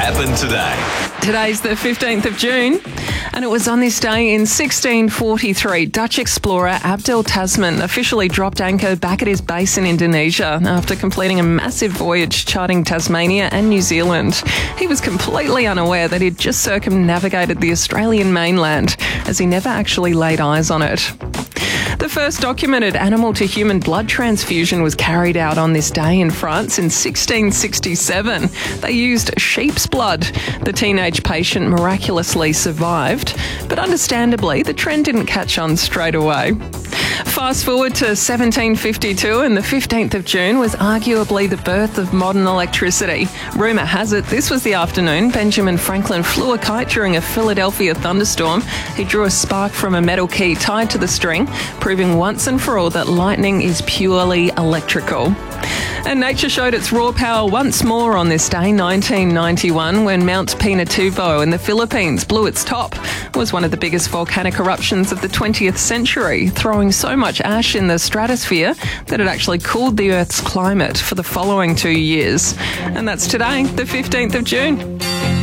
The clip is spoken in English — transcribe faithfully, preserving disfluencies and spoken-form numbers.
happened today. Today's the fifteenth of June, and it was on this day in sixteen forty-three, Dutch explorer Abdel Tasman officially dropped anchor back at his base in Indonesia after completing a massive voyage charting Tasmania and New Zealand. He was completely unaware that he'd just circumnavigated the Australian mainland, as he never actually laid eyes on it. The first documented animal-to-human blood transfusion was carried out on this day in France in sixteen sixty-seven. They used sheep's blood. The teenage patient miraculously survived, but understandably, the trend didn't catch on straight away. Fast forward to seventeen fifty-two, and the fifteenth of June was arguably the birth of modern electricity. Rumour has it this was the afternoon Benjamin Franklin flew a kite during a Philadelphia thunderstorm. He drew a spark from a metal key tied to the string, proving once and for all that lightning is purely electrical. And nature showed its raw power once more on this day, nineteen ninety-one, when Mount Pinatubo in the Philippines blew its top. It was one of the biggest volcanic eruptions of the twentieth century, throwing so much ash in the stratosphere that it actually cooled the Earth's climate for the following two years. And that's today, the fifteenth of June.